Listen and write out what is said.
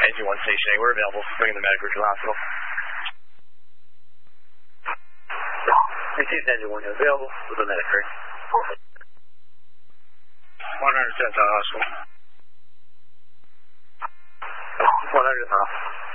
Engine 1 stationary. We're available. Bringing the medic to the hospital. Received Engine 1 available with the medic crew. 110 to the hospital. 100 to the hospital.